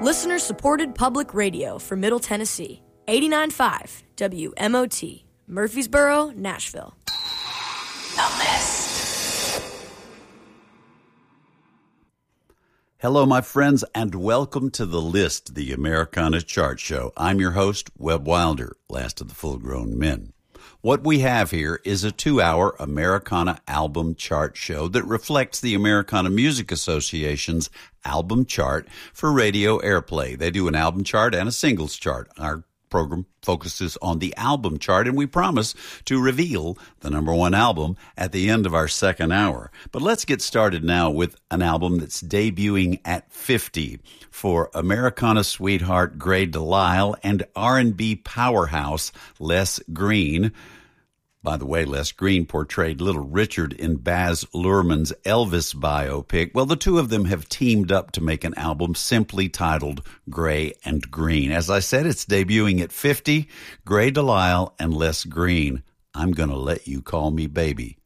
Listener-supported public radio for Middle Tennessee. 89.5 WMOT, Murfreesboro, Nashville. The List. Hello, my friends, and welcome to The List, the Americana chart show. I'm your host, Webb Wilder, last of the full-grown men. What we have here is a 2-hour Americana album chart show that reflects the Americana Music Association's album chart for radio airplay. They do an album chart and a singles chart. Our program focuses on the album chart, and we promise to reveal the number one album at the end of our second hour. But let's get started now with an album that's debuting at 50 for Americana sweetheart Gray DeLisle and R&B powerhouse Les Green. By the way, Les Green portrayed Little Richard in Baz Luhrmann's Elvis biopic. Well, the two of them have teamed up to make an album simply titled Gray and Green. As I said, it's debuting at 50. Gray DeLisle and Les Green. I'm Gonna Let You Call Me Baby.